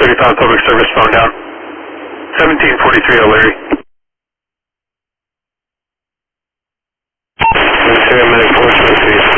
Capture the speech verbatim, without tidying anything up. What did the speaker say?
thirty-five public service phone down. seventeen forty-three O'Leary.